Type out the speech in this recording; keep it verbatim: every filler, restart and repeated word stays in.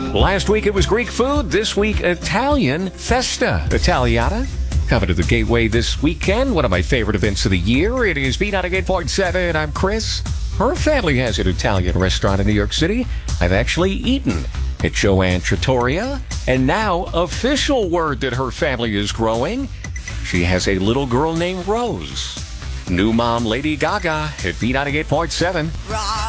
Last week it was Greek food. This week, Italian Festa Italiana. Coming to the Gateway this weekend. One of my favorite events of the year. It is B ninety-eight point seven. I'm Chris. Her family has an Italian restaurant in New York City. I've actually eaten at Joanne Trattoria. And now, official word that her family is growing. She has a little girl named Rose. New mom Lady Gaga at B ninety-eight point seven.